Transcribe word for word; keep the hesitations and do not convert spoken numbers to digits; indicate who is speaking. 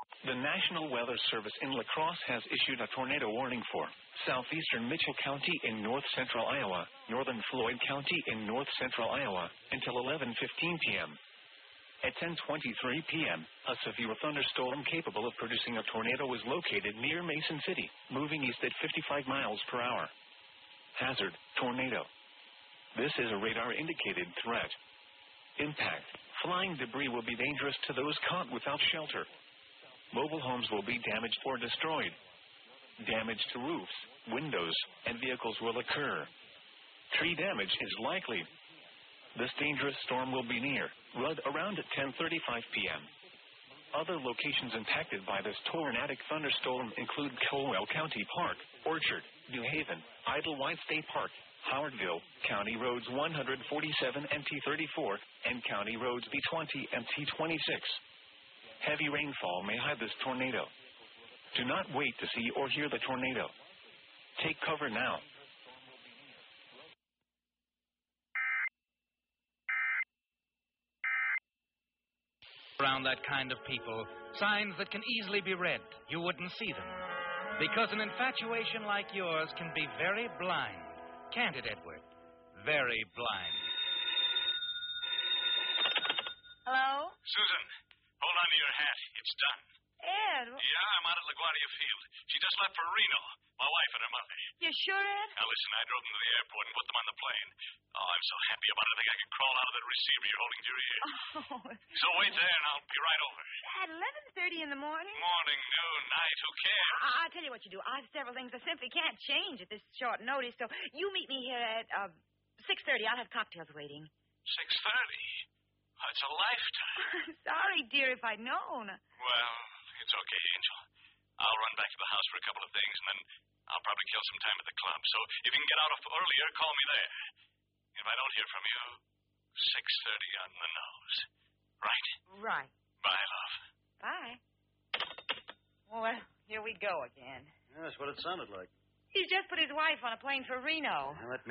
Speaker 1: The National Weather Service in La Crosse has issued a tornado warning for southeastern Mitchell County in north-central Iowa, northern Floyd County in north-central Iowa, until eleven fifteen p.m. At ten twenty-three p.m., a severe thunderstorm capable of producing a tornado was located near Mason City, moving east at fifty-five miles per hour. Hazard, tornado. This is a radar-indicated threat. Impact, flying debris will be dangerous to those caught without shelter. Mobile homes will be damaged or destroyed. Damage to roofs, windows, and vehicles will occur. Tree damage is likely. This dangerous storm will be near Rudd around at ten thirty-five p.m. Other locations impacted by this tornadic thunderstorm include Colwell County Park, Orchard, New Haven, Idlewild State Park, Howardville, County Roads one forty-seven and T thirty-four, and County Roads B twenty and T twenty-six. Heavy rainfall may hide this tornado. Do not wait to see or hear the tornado. Take cover now.
Speaker 2: Around that kind of people, signs that can easily be read. You wouldn't see them. Because an infatuation like yours can be very blind. Can't it, Edward? Very blind.
Speaker 3: Hello?
Speaker 4: Susan, hold on to your hat. It's done.
Speaker 3: Ed?
Speaker 4: Yeah, I'm out at LaGuardia Field. She just left for Reno. My wife and her mother.
Speaker 3: You sure, Ed?
Speaker 4: Now, listen, I drove them to the airport and put them on the plane. Oh, I'm so happy about it. I think I can crawl out of that receiver you're holding to your ear.
Speaker 3: Oh.
Speaker 4: So wait there, and I'll be right over.
Speaker 3: At eleven thirty in the morning?
Speaker 4: Morning, noon, night, who cares?
Speaker 3: I- I'll tell you what you do. I've several things I simply can't change at this short notice, so you meet me here at uh, six thirty. I'll have cocktails waiting.
Speaker 4: six thirty? That's a lifetime.
Speaker 3: Sorry, dear, if I'd known.
Speaker 4: Well, it's okay, Angel. I'll run back to the house for a couple of things, and then I'll probably kill some time at the club. So if you can get out earlier, call me there. If I don't hear from you, six thirty on the nose. Right?
Speaker 3: Right.
Speaker 4: Bye, love.
Speaker 3: Bye. Well, here we go again.
Speaker 5: Yeah, that's what it sounded like.
Speaker 3: He's just put his wife on a plane for Reno.
Speaker 5: Now, let me